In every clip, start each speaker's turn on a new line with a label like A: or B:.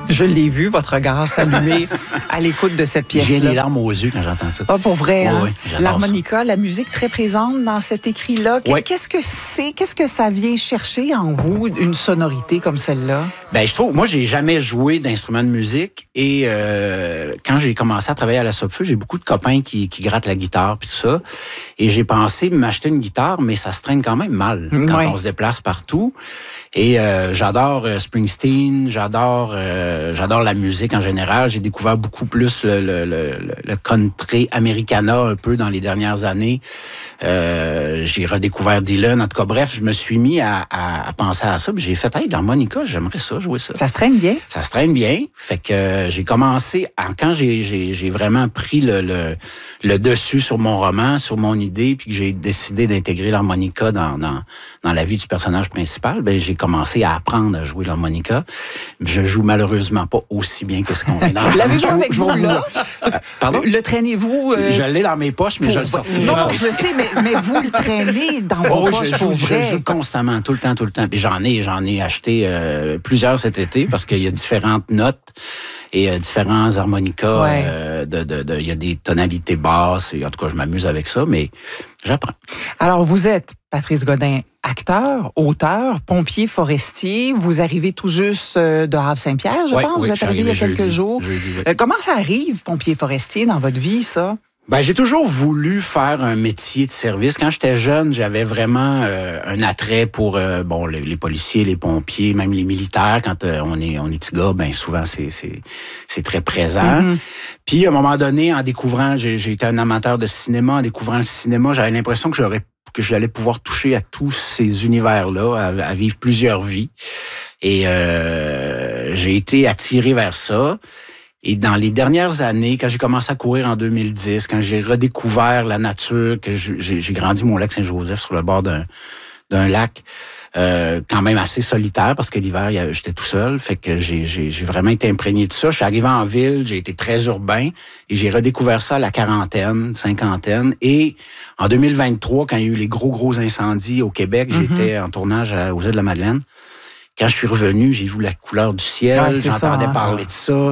A: Je l'ai vu, votre regard s'allumer à l'écoute de cette pièce-là.
B: J'ai les larmes aux yeux quand j'entends ça.
A: Ah, pour vrai, hein?
B: Oui,
A: L'harmonica, la musique très présente dans cet écrit-là.
B: Oui.
A: Qu'est-ce que c'est? Qu'est-ce que ça vient chercher en vous, une sonorité comme celle-là?
B: Ben, je trouve, moi, j'ai jamais joué d'instrument de musique et quand j'ai commencé à travailler à la Sopfeu, j'ai beaucoup de copains qui grattent la guitare puis tout ça. Et j'ai pensé m'acheter une guitare, mais ça se traîne quand même mal quand on se déplace partout. Et j'adore Springsteen, j'adore la musique en général. J'ai découvert beaucoup plus le country americana un peu dans les dernières années. J'ai redécouvert Dylan. En tout cas, bref, je me suis mis à penser à ça. Puis j'ai fait, hey, l'harmonica, j'aimerais ça, jouer ça.
A: Ça se traîne bien?
B: Ça se traîne bien. Fait que j'ai commencé, quand j'ai vraiment pris le dessus sur mon roman, sur mon idée, puis que j'ai décidé d'intégrer l'harmonica dans la vie du personnage principal, ben j'ai commencé à apprendre à jouer l'harmonica. Je joue malheureusement pas aussi bien que ce qu'on est dans.
A: L'avez-vous avec vous, là?
B: Pardon?
A: Le traînez-vous?
B: Je l'ai dans mes poches, mais je le sortirai.
A: Non, je le sais, mais vous le traînez dans vos poches pour vrai.
B: Je joue constamment, tout le temps. Puis j'en ai acheté plusieurs cet été parce qu'il y a différentes notes et différents harmonicas. Il y a des tonalités basses. Et en tout cas, je m'amuse avec ça, mais j'apprends.
A: Alors, vous êtes Patrice Godin, acteur, auteur, pompier forestier. Vous arrivez tout juste de Havre-Saint-Pierre, je pense. Vous êtes arrivé il y a quelques jours.
B: Jeudi, oui.
A: Comment ça arrive, pompier forestier, dans votre vie, ça?
B: Ben, j'ai toujours voulu faire un métier de service. Quand j'étais jeune, j'avais vraiment un attrait pour les policiers, les pompiers, même les militaires. Quand on est petit gars, ben souvent c'est très présent. Mm-hmm. Puis à un moment donné, en découvrant, j'ai été un amateur de cinéma. En découvrant le cinéma, j'avais l'impression que j'allais pouvoir toucher à tous ces univers-là, à vivre plusieurs vies. Et j'ai été attiré vers ça. Et dans les dernières années, quand j'ai commencé à courir en 2010, quand j'ai redécouvert la nature, que j'ai grandi mon lac Saint-Joseph sur le bord d'un lac, quand même assez solitaire parce que l'hiver, j'étais tout seul. Fait que j'ai vraiment été imprégné de ça. Je suis arrivé en ville, j'ai été très urbain et j'ai redécouvert ça à la quarantaine, cinquantaine. Et en 2023, quand il y a eu les gros incendies au Québec, j'étais en tournage aux îles de la Madeleine. Quand je suis revenu, j'ai vu la couleur du ciel, j'entendais parler de ça.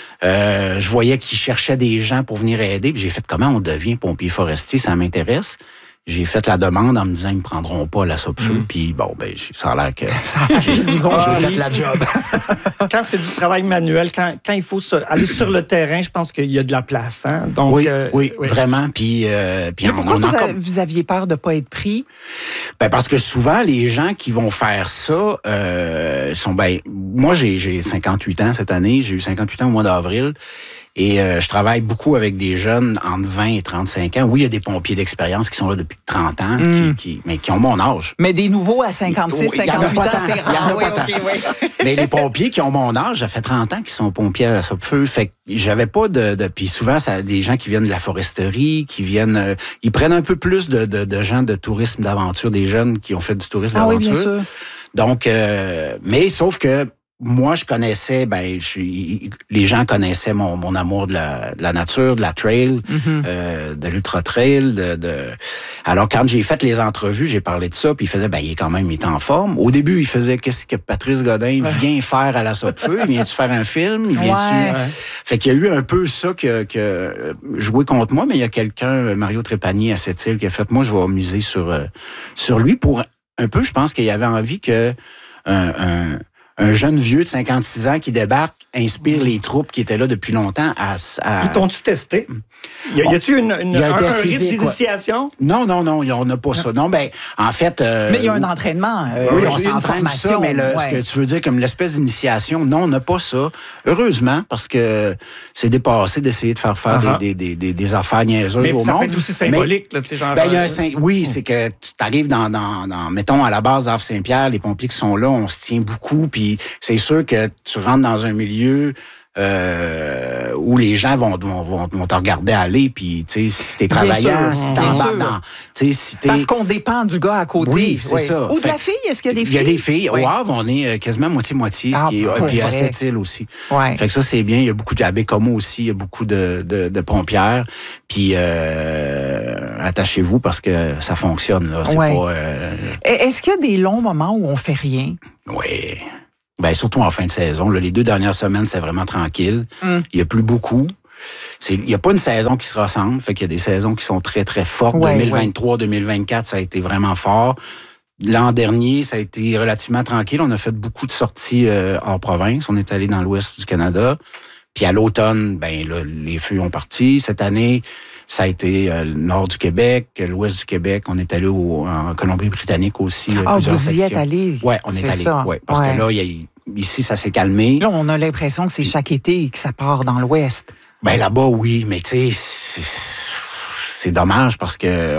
B: Je voyais qu'ils cherchaient des gens pour venir aider. Puis j'ai fait, comment on devient pompier forestier, ça m'intéresse. J'ai fait la demande en me disant, ils me prendront pas à la Sopfeu. Puis bon, ben ça a l'air que j'ai fait la job.
C: Quand c'est du travail manuel, quand il faut aller sur le terrain, je pense qu'il y a de la place. Hein? Donc,
B: oui, vraiment. Puis
A: pourquoi vous aviez peur de pas être pris?
B: Ben parce que souvent, les gens qui vont faire ça sont... moi, j'ai 58 ans cette année. J'ai eu 58 ans au mois d'avril. Et je travaille beaucoup avec des jeunes entre 20 et 35 ans. Oui, il y a des pompiers d'expérience qui sont là depuis 30 ans, mais qui ont mon âge.
A: Mais des nouveaux à 56, 58 ans, c'est rare.
B: Mais les pompiers qui ont mon âge, ça fait 30 ans qu'ils sont pompiers à la Sopfeu. Fait que j'avais pas de puis souvent, ça des gens qui viennent de la foresterie, qui viennent... ils prennent un peu plus de gens de tourisme d'aventure, des jeunes qui ont fait du tourisme d'aventure.
A: Oui, bien sûr.
B: Donc, mais sauf que moi, je connaissais, les gens connaissaient mon amour de la nature, de la trail, de l'ultra-trail. Alors, quand j'ai fait les entrevues, j'ai parlé de ça, puis il faisait, il est en forme. Au début, il faisait, qu'est-ce que Patrice Godin vient faire à la Sopfeu? Viens-tu faire un film? Fait qu'il y a eu un peu ça que joué contre moi, mais il y a quelqu'un, Mario Trépanier à Sept-Îles, qui a fait, moi, je vais miser sur lui pour un peu, je pense qu'il avait envie que un jeune vieux de 56 ans qui débarque inspire les troupes qui étaient là depuis longtemps à...
C: Ils t'ont-tu testé? Y a-tu un rythme d'initiation?
B: Non, on n'a pas ça. Non, en fait...
A: mais il y a un entraînement.
B: Oui, on s'entraîne ça, mais ce que tu veux dire comme l'espèce d'initiation, non, on n'a pas ça. Heureusement, parce que c'est dépassé d'essayer de faire des affaires niaiseuses au monde.
C: Mais ça peut être aussi symbolique, là, tu sais, genre...
B: oui, c'est que tu arrives mettons, à la base d'Havre-Saint-Pierre, les pompiers qui sont là, on se tient beaucoup, puis c'est sûr que tu rentres dans un milieu où les gens vont te regarder aller, puis tu sais, si t'es travaillant, si t'embarques dans... Si t'es...
A: Parce qu'on dépend du gars à côté.
B: Oui, c'est ça.
A: Ou de la fille, est-ce qu'il y a des filles?
B: Il y a des filles. Au Havre, on est quasiment moitié-moitié, puis à Sept-Îles aussi.
A: Ouais.
B: Fait que ça, c'est bien. Il y a beaucoup à Bécomo aussi, il y a beaucoup de pompières. Puis attachez-vous parce que ça fonctionne, là. C'est pas...
A: Est-ce qu'il y a des longs moments où on fait rien?
B: Oui. Ben, surtout en fin de saison. Là, les 2 dernières semaines, c'est vraiment tranquille. Il n'y a plus beaucoup. Il n'y a pas une saison qui se ressemble. Fait qu'il y a des saisons qui sont très, très fortes. 2023, 2024, ça a été vraiment fort. L'an dernier, ça a été relativement tranquille. On a fait beaucoup de sorties hors province. On est allé dans l'ouest du Canada. Puis à l'automne, ben là, les feux ont parti. Cette année, ça a été le nord du Québec, l'ouest du Québec. On est allé en Colombie-Britannique aussi.
A: Vous y êtes allé?
B: Oui, on est allé. Ouais, parce que là, ici, ça s'est calmé.
A: Là, on a l'impression que c'est chaque été que ça part dans l'ouest.
B: Ben là-bas, oui, mais tu sais, c'est dommage parce que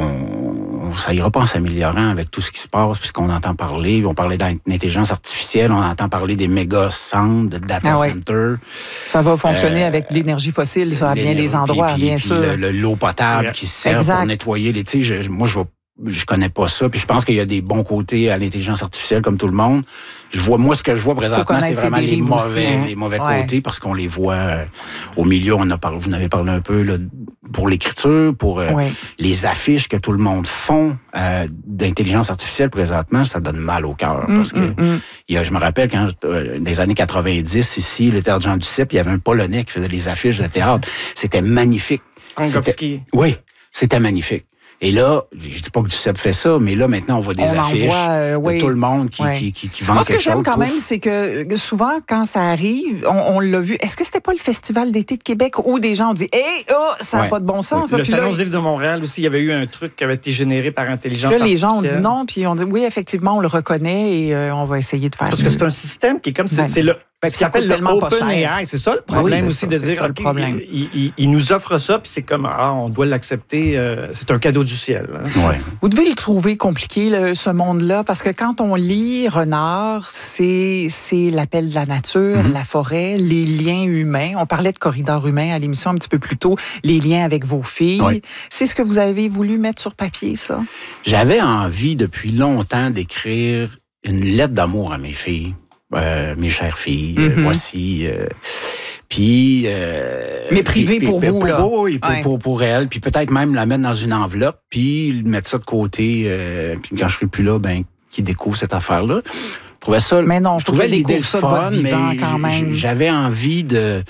B: ça ira pas en s'améliorant avec tout ce qui se passe, puisqu'on entend parler. On parlait d'intelligence artificielle, on entend parler des méga centres, de data centers.
A: Ça va fonctionner avec l'énergie fossile, ça, à bien des endroits, bien sûr.
B: L'eau potable qui sert pour nettoyer les... Tu sais, moi, je connais pas ça, puis je pense qu'il y a des bons côtés à l'intelligence artificielle, comme tout le monde. Moi, ce que je vois présentement, c'est vraiment les mauvais côtés, parce qu'on les voit au milieu. Vous en avez parlé un peu là, pour l'écriture, pour les affiches que tout le monde font d'intelligence artificielle présentement, ça donne mal au cœur. Parce que je me rappelle quand, dans les années 90, ici, le théâtre Jean Duceppe, il y avait un Polonais qui faisait les affiches de théâtre. C'était magnifique. Oui, c'était magnifique. Et là, je dis pas que Duceppe fait ça, mais là, maintenant, on voit des affiches de tout le monde qui vend quelque chose.
A: Moi, ce que j'aime quand même, c'est que souvent, quand ça arrive, on l'a vu. Est-ce que c'était pas le Festival d'été de Québec où des gens ont dit « Hey, ça n'a pas de bon sens. »
C: Le Salon du livre de Montréal aussi, il y avait eu un truc qui avait été généré par intelligence artificielle.
A: Les gens ont dit non, puis on dit « Oui, effectivement, on le reconnaît et on va essayer de faire
C: Parce que c'est un système qui est comme... C'est le... Ce qui s'appelle l'OpenAI, c'est ça le problème aussi de dire il nous offre ça, puis c'est comme on doit l'accepter, c'est un cadeau du ciel. Hein.
A: Vous devez le trouver compliqué, ce monde-là, parce que quand on lit Renard, c'est l'appel de la nature, la forêt, les liens humains. On parlait de corridor humain à l'émission un petit peu plus tôt, les liens avec vos filles. Oui. C'est ce que vous avez voulu mettre sur papier, ça?
B: J'avais envie depuis longtemps d'écrire une lettre d'amour à mes filles. Mes chères filles, voici. Puis...
A: mais privé pour vous, là.
B: Oui, pour elle. Puis peut-être même la mettre dans une enveloppe, puis mettre ça de côté. Puis quand je serai plus là, ben qui découvre cette affaire-là. Je trouvais ça...
A: Mais non, je trouvais l'idée fun, mais
B: quand même. J'avais envie de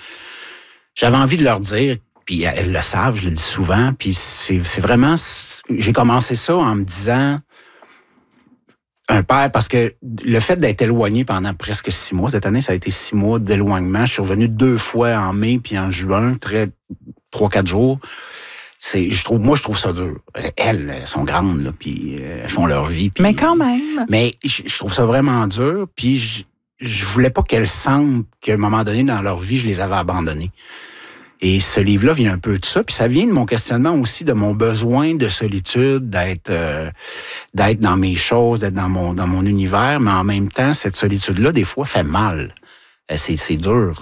B: leur dire, puis elles le savent, je le dis souvent, puis c'est vraiment... J'ai commencé ça en me disant... Un père, parce que le fait d'être éloigné pendant presque 6 mois, cette année, ça a été 6 mois d'éloignement. Je suis revenu 2 fois en mai puis en juin, 3-4 jours. Je trouve ça dur. Elles sont grandes, là, puis elles font leur vie. Puis,
A: mais quand même.
B: Mais je trouve ça vraiment dur, puis je voulais pas qu'elles sentent qu'à un moment donné dans leur vie, je les avais abandonnées. Et ce livre-là vient un peu de ça, puis ça vient de mon questionnement aussi, de mon besoin de solitude, d'être dans mes choses, d'être dans mon univers, mais en même temps, cette solitude-là, des fois, fait mal. C'est dur.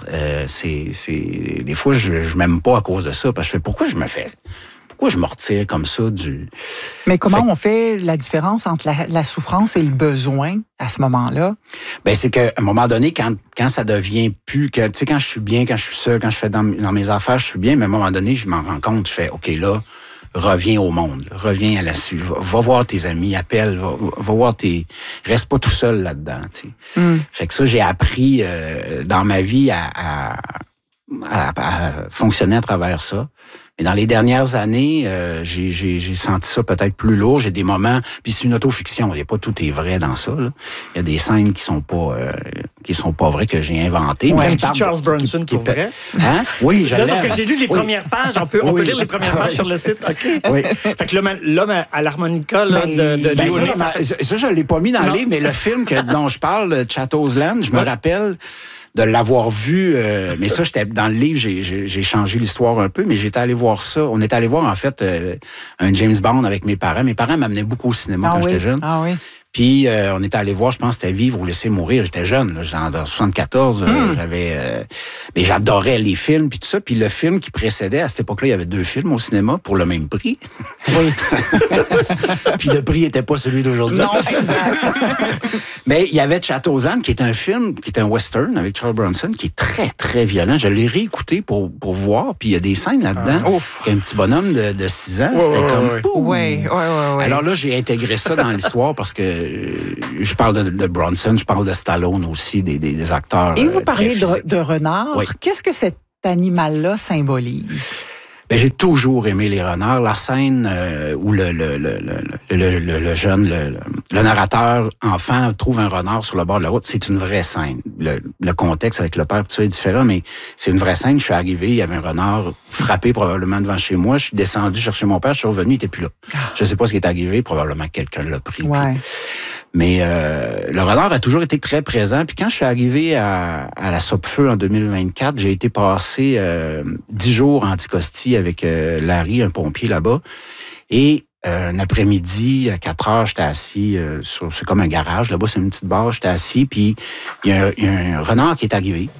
B: Des fois, je m'aime pas à cause de ça, parce que pourquoi je me retire comme ça du...
A: Mais comment on fait la différence entre la souffrance et le besoin à ce moment-là?
B: Ben c'est qu'à un moment donné, quand ça devient plus que... Tu sais, quand je suis bien, quand je suis seul, quand je fais dans mes affaires, je suis bien, mais à un moment donné, je m'en rends compte, je fais, OK, là, reviens au monde, reviens à la suite, va voir tes amis, appelle, va voir reste pas tout seul là-dedans, tu sais. Fait que ça, j'ai appris dans ma vie à fonctionner à travers ça. Mais dans les dernières années, j'ai senti ça peut-être plus lourd. J'ai des moments, puis c'est une autofiction. Il y a pas tout est vrai dans ça. Là. Il y a des scènes qui sont pas vraies que j'ai inventées.
C: Ouais, Charles Bronson pour vrai.
B: Hein? Oui, je l'aime.
C: Parce que j'ai lu les premières pages. On peut lire les premières pages sur le site. OK. Oui. Fait que l'homme à l'harmonica là, de Léonie.
B: Ça, je l'ai pas mis dans le livre, mais le film dont je parle, Chatto's Land, je me rappelle de l'avoir vu, mais ça, j'étais dans le livre, j'ai changé l'histoire un peu, mais j'étais allé voir ça. On est allé voir, en fait, un James Bond avec mes parents. Mes parents m'amenaient beaucoup au cinéma quand j'étais jeune.
A: Ah oui.
B: Puis, on était allé voir, je pense, c'était Vivre ou Laisser mourir. J'étais jeune, là, en 74. Mais j'adorais les films, puis tout ça. Puis le film qui précédait, à cette époque-là, il y avait 2 films au cinéma pour le même prix.
A: Oui.
B: Puis le prix n'était pas celui d'aujourd'hui.
A: Non, exact.
B: Mais il y avait Chatto's Land, qui est un film, qui est un western avec Charles Bronson, qui est très, très violent. Je l'ai réécouté pour voir, puis il y a des scènes là-dedans. Un petit bonhomme de 6 ans, c'était comme...
A: Oui.
B: Alors là, j'ai intégré ça dans l'histoire parce que je parle de Bronson, je parle de Stallone aussi, des acteurs.
A: Et vous parlez de renard.
B: Oui.
A: Qu'est-ce que cet animal-là symbolise?
B: Ben, j'ai toujours aimé les renards. La scène où le jeune, le narrateur enfant trouve un renard sur le bord de la route, c'est une vraie scène. Le contexte avec le père, tout ça est différent, mais c'est une vraie scène. Je suis arrivé, il y avait un renard frappé probablement devant chez moi. Je suis descendu chercher mon père, je suis revenu, il était plus là. Je sais pas ce qui est arrivé, probablement quelqu'un l'a pris.
A: Ouais.
B: Mais le renard a toujours été très présent. Puis quand je suis arrivé à la Sopfeu en 2024, j'ai été passer 10 jours en Anticosti avec Larry, un pompier là-bas. Et un après-midi, à 4 heures, j'étais assis c'est comme un garage. Là-bas, c'est une petite barre. J'étais assis, puis il y a un renard qui est arrivé.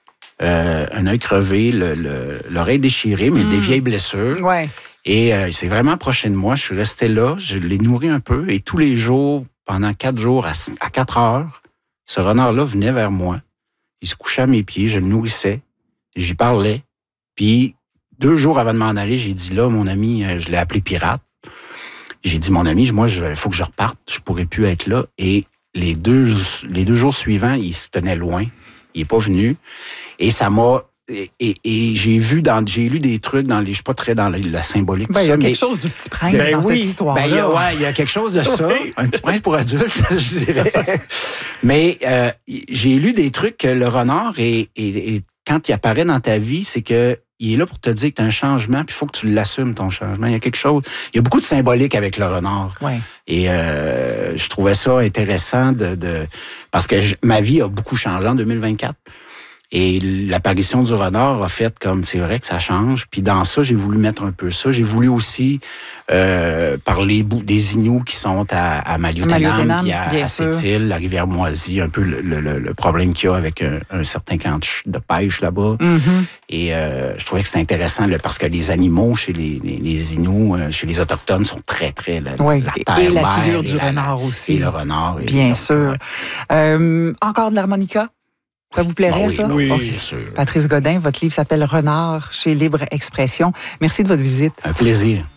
B: Un œil crevé, l'oreille déchirée, mais des vieilles blessures.
A: Ouais.
B: Et il s'est vraiment approché de moi. Je suis resté là. Je l'ai nourri un peu. Et tous les jours, pendant 4 jours, à 4 heures, ce renard-là venait vers moi. Il se couchait à mes pieds, je le nourrissais, j'y parlais. Puis, 2 jours avant de m'en aller, j'ai dit là, mon ami, je l'ai appelé pirate. J'ai dit, mon ami, moi, il faut que je reparte, je pourrais plus être là. Et les deux jours suivants, il se tenait loin. Il est pas venu. Et ça m'a... Et j'ai lu des trucs je suis pas très dans la symbolique.
A: Il y a quelque chose du Petit Prince dans cette histoire-là.
B: Il y a quelque chose de ça. Un Petit Prince pour adultes, je dirais. Mais j'ai lu des trucs que le renard, et quand il apparaît dans ta vie, c'est que il est là pour te dire que tu as un changement, puis il faut que tu l'assumes, ton changement. Il y a quelque chose... Il y a beaucoup de symbolique avec le renard.
A: Ouais.
B: Et je trouvais ça intéressant parce que ma vie a beaucoup changé en 2024. Et l'apparition du renard a fait comme, c'est vrai que ça change. Puis dans ça, j'ai voulu mettre un peu ça. J'ai voulu aussi parler des Inuits qui sont à Maliotenam, puis à Sept-Îles, la rivière Moisie, un peu le problème qu'il y a avec un certain camp de pêche là-bas.
A: Mm-hmm.
B: Et je trouvais que c'était intéressant parce que les animaux chez les Inuits, chez les Autochtones, sont très, très... La terre,
A: et la figure du renard aussi.
B: Et le renard.
A: Bien sûr. Encore de l'harmonica? Ça vous plairait, ça?
B: Oui, c'est sûr.
A: Patrice Godin, votre livre s'appelle Renard chez Libre Expression. Merci de votre visite.
B: Un plaisir.